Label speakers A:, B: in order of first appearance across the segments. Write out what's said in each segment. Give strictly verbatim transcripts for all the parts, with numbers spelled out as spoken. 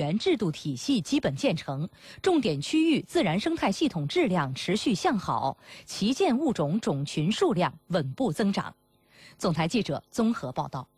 A: 园制度体系基本建成，重点区域自然生态系统质量持续向好，旗舰物种种群数量稳步增长。总台记者综合报道。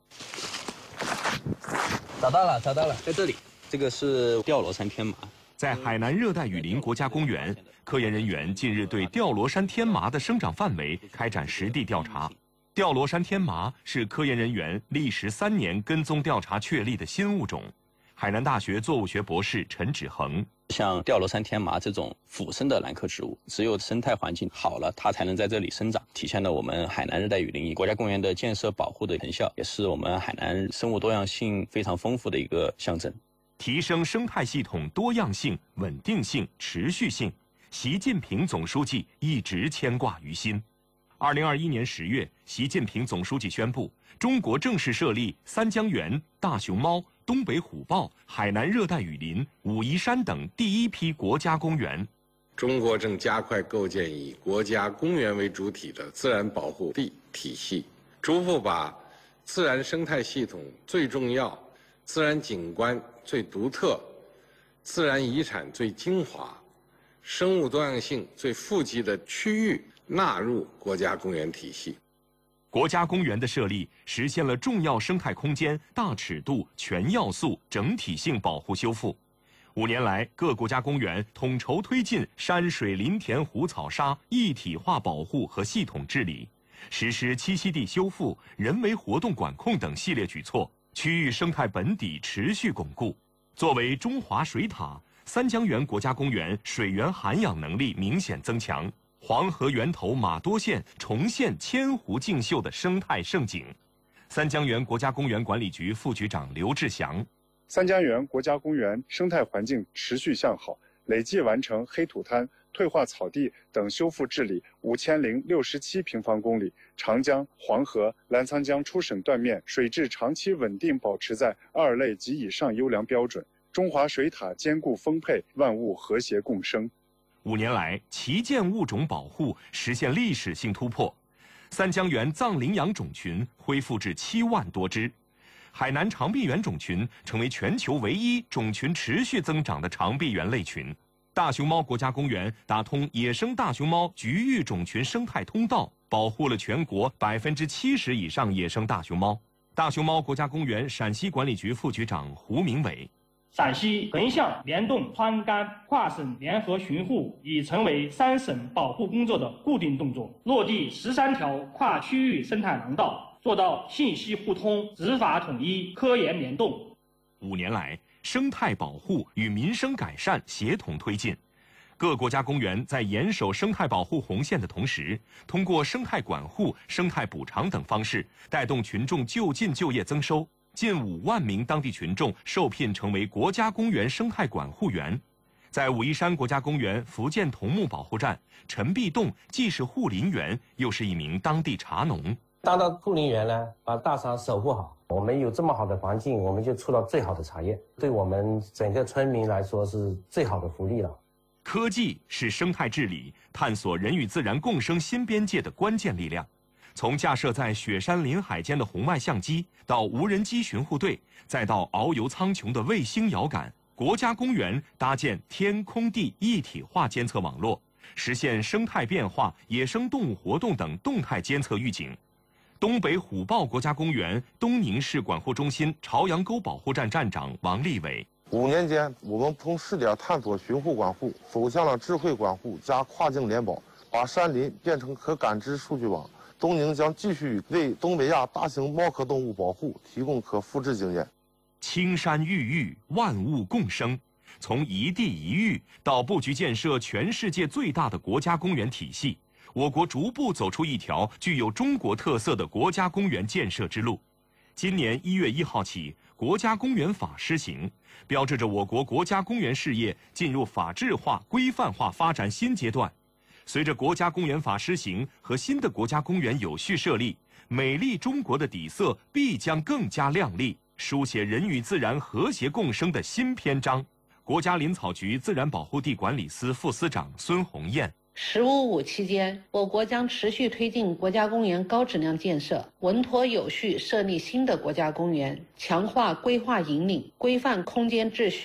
B: 找到了，找到了，在这里，这个是吊罗山天麻。
C: 在海南热带雨林国家公园，科研人员近日对吊罗山天麻的生长范围开展实地调查。吊罗山天麻是科研人员历时三年跟踪调查确立的新物种。海南大学作物学博士陈芷恒，
B: 像吊罗山天麻这种腐生的兰科植物，只有生态环境好了，它才能在这里生长，体现了我们海南热带雨林国家公园的建设保护的成效，也是我们海南生物多样性非常丰富的一个象征。
C: 提升生态系统多样性、稳定性、持续性，习近平总书记一直牵挂于心。二零二一年十月，习近平总书记宣布，中国正式设立三江源、大熊猫、东北虎豹、海南热带雨林、武夷山等第一批国家公园。
D: 中国正加快构建以国家公园为主体的自然保护地体系，逐步把自然生态系统最重要、自然景观最独特、自然遗产最精华、生物多样性最富集的区域纳入国家公园体系。
C: 国家公园的设立，实现了重要生态空间大尺度、全要素、整体性保护修复。五年来，各国家公园统筹推进山水林田湖草沙一体化保护和系统治理，实施栖息地修复、人为活动管控等系列举措，区域生态本底持续巩固。作为中华水塔，三江源国家公园水源涵养能力明显增强，黄河源头马多县重现千湖竞秀的生态盛景。三江源国家公园管理局副局长刘志祥，
E: 三江源国家公园生态环境持续向好，累计完成黑土滩、退化草地等修复治理五千零六十七平方公里，长江、黄河、澜沧江出省断面水质长期稳定保持在二类及以上优良标准，中华水塔坚固丰沛，万物和谐共生。
C: 五年来，旗舰物种保护实现历史性突破，三江源藏羚羊种群恢复至七万多只，海南长臂猿种群成为全球唯一种群持续增长的长臂猿类群。大熊猫国家公园打通野生大熊猫局域种群生态通道，保护了全国百分之七十以上野生大熊猫。大熊猫国家公园陕西管理局副局长胡明伟，
F: 陕西横向联动川甘跨省联合巡护已成为三省保护工作的固定动作，落地十三条跨区域生态廊道，做到信息互通、执法统一、科研联动。
C: 五年来，生态保护与民生改善协同推进，各国家公园在严守生态保护红线的同时，通过生态管护、生态补偿等方式，带动群众就近就业增收。近五万名当地群众受聘成为国家公园生态管护员。在武夷山国家公园福建桐木保护站，陈必栋既是护林员，又是一名当地茶农。
G: 当到护林员呢，把大茶守护好。我们有这么好的环境，我们就出了最好的茶叶，对我们整个村民来说是最好的福利了。
C: 科技是生态治理、探索人与自然共生新边界的关键力量。从架设在雪山林海间的红外相机，到无人机巡护队，再到遨游苍穹的卫星遥感，国家公园搭建天空地一体化监测网络，实现生态变化、野生动物活动等动态监测预警。东北虎豹国家公园东宁市管护中心朝阳沟保护站站长王立伟，
H: 五年间，我们从试点探索巡护管护，走向了智慧管护加跨境联保，把山林变成可感知数据网。东宁将继续为东北亚大型猫科动物保护提供可复制经验。
C: 青山郁郁，万物共生。从一地一域到布局建设全世界最大的国家公园体系，我国逐步走出一条具有中国特色的国家公园建设之路。今年一月一号起，国家公园法施行，标志着我国国家公园事业进入法治化、规范化发展新阶段。随着国家公园法施行和新的国家公园有序设立，美丽中国的底色必将更加亮丽，书写人与自然和谐共生的新篇章。国家林草局自然保护地管理司副司长孙红艳，
I: 十五五期间，我国将持续推进国家公园高质量建设，稳妥有序设立新的国家公园，强化规划引领，规范空间秩序。